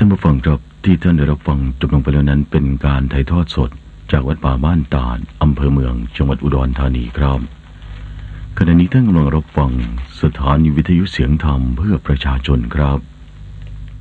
านผู้ฟังครับที่ท่านได้รับฟังจบลงไปแล้วนั้นเป็นการถ่ายทอดสดจากวัดป่าบ้านตาดอำเภอเมืองจังหวัดอุดรธานีครับขณะนี้ท่านกำลังรับฟังสถานีวิทยุเสียงธรรมเพื่อประชาชนครับ